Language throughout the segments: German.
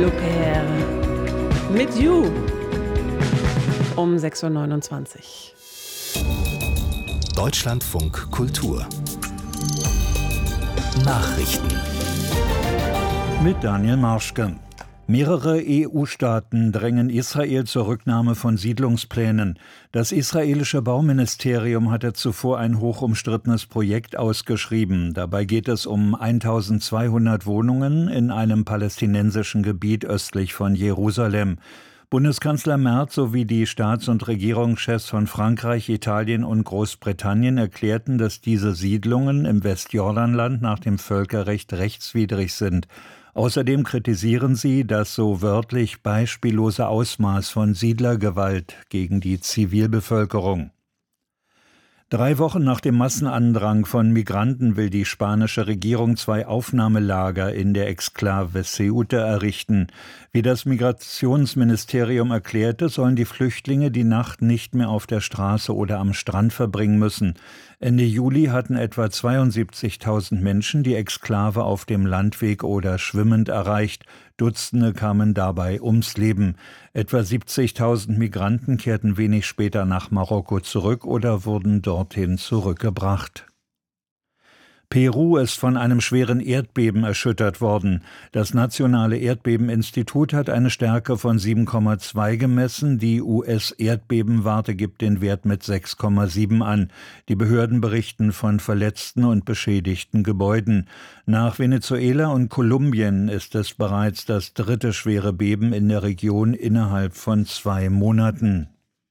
Le Père mit You um 6:29 Uhr. Deutschlandfunk Kultur Nachrichten mit Daniel Marschke. Mehrere EU-Staaten drängen Israel zur Rücknahme von Siedlungsplänen. Das israelische Bauministerium hatte zuvor ein hochumstrittenes Projekt ausgeschrieben. Dabei geht es um 1200 Wohnungen in einem palästinensischen Gebiet östlich von Jerusalem. Bundeskanzler Merz sowie die Staats- und Regierungschefs von Frankreich, Italien und Großbritannien erklärten, dass diese Siedlungen im Westjordanland nach dem Völkerrecht rechtswidrig sind. Außerdem kritisieren sie das so wörtlich beispiellose Ausmaß von Siedlergewalt gegen die Zivilbevölkerung. 3 Wochen nach dem Massenandrang von Migranten will die spanische Regierung 2 Aufnahmelager in der Exklave Ceuta errichten. Wie das Migrationsministerium erklärte, sollen die Flüchtlinge die Nacht nicht mehr auf der Straße oder am Strand verbringen müssen. Ende Juli hatten etwa 72.000 Menschen die Exklave auf dem Landweg oder schwimmend erreicht. Dutzende kamen dabei ums Leben. Etwa 70.000 Migranten kehrten wenig später nach Marokko zurück oder wurden dorthin zurückgebracht. Peru ist von einem schweren Erdbeben erschüttert worden. Das Nationale Erdbebeninstitut hat eine Stärke von 7,2 gemessen. Die US-Erdbebenwarte gibt den Wert mit 6,7 an. Die Behörden berichten von verletzten und beschädigten Gebäuden. Nach Venezuela und Kolumbien ist es bereits das 3. schwere Beben in der Region innerhalb von 2 Monaten.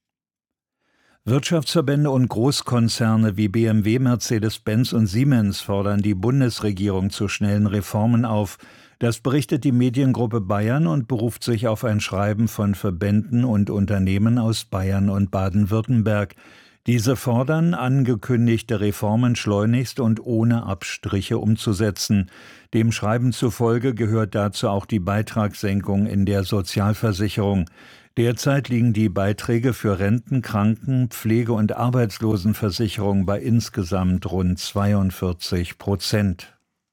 Wirtschaftsverbände und Großkonzerne wie BMW, Mercedes-Benz und Siemens fordern die Bundesregierung zu schnellen Reformen auf. Das berichtet die Mediengruppe Bayern und beruft sich auf ein Schreiben von Verbänden und Unternehmen aus Bayern und Baden-Württemberg. Diese fordern, angekündigte Reformen schleunigst und ohne Abstriche umzusetzen. Dem Schreiben zufolge gehört dazu auch die Beitragssenkung in der Sozialversicherung. Derzeit liegen die Beiträge für Renten-, Kranken-, Pflege- und Arbeitslosenversicherung bei insgesamt rund 42%.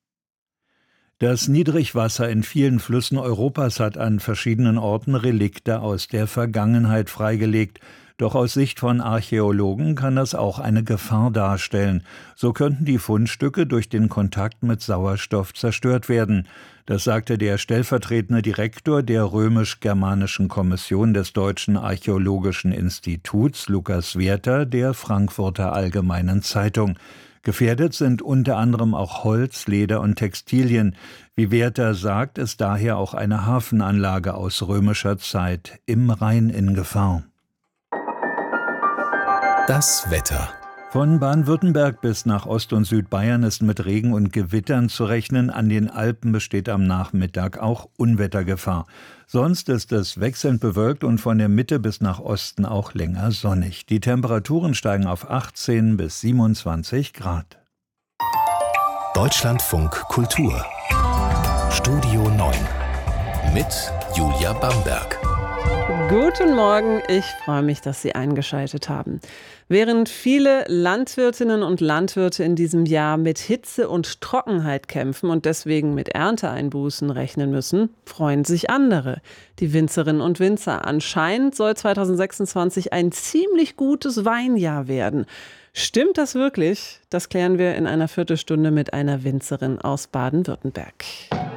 Das Niedrigwasser in vielen Flüssen Europas hat an verschiedenen Orten Relikte aus der Vergangenheit freigelegt. Doch aus Sicht von Archäologen kann das auch eine Gefahr darstellen. So könnten die Fundstücke durch den Kontakt mit Sauerstoff zerstört werden. Das sagte der stellvertretende Direktor der römisch-germanischen Kommission des Deutschen Archäologischen Instituts, Lukas Werther, der Frankfurter Allgemeinen Zeitung. Gefährdet sind unter anderem auch Holz, Leder und Textilien. Wie Werther sagt, ist daher auch eine Hafenanlage aus römischer Zeit im Rhein in Gefahr. Das Wetter. Von Baden-Württemberg bis nach Ost- und Südbayern ist mit Regen und Gewittern zu rechnen. An den Alpen besteht am Nachmittag auch Unwettergefahr. Sonst ist es wechselnd bewölkt und von der Mitte bis nach Osten auch länger sonnig. Die Temperaturen steigen auf 18 bis 27 Grad. Deutschlandfunk Kultur Studio 9 mit Julia Bamberg. Guten Morgen, ich freue mich, dass Sie eingeschaltet haben. Während viele Landwirtinnen und Landwirte in diesem Jahr mit Hitze und Trockenheit kämpfen und deswegen mit Ernteeinbußen rechnen müssen, freuen sich andere, die Winzerinnen und Winzer. Anscheinend soll 2026 ein ziemlich gutes Weinjahr werden. Stimmt das wirklich? Das klären wir in einer Viertelstunde mit einer Winzerin aus Baden-Württemberg.